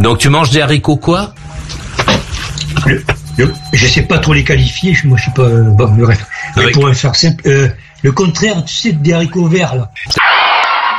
Donc tu manges des haricots quoi? Je sais pas trop les qualifier, je suis pas... Bon, bref. Oui. Pour faire simple, le contraire, tu sais, des haricots verts, là.